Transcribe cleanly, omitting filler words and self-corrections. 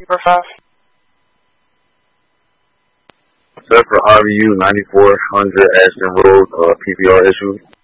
Keeper 5. Set for RVU 9400 Ashton Road, PPR issue.